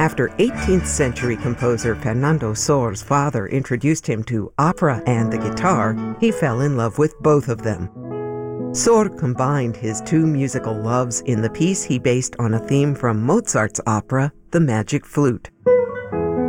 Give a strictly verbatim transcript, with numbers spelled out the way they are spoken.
After eighteenth century composer Fernando Sor's father introduced him to opera and the guitar, he fell in love with both of them. Sor combined his two musical loves in the piece he based on a theme from Mozart's opera, The Magic Flute.